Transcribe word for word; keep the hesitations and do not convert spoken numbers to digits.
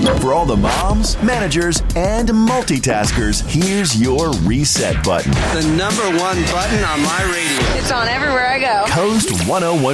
For all the moms, managers, and multitaskers, here's your reset button. The number one button on my radio. It's on everywhere I go. Coast one oh one.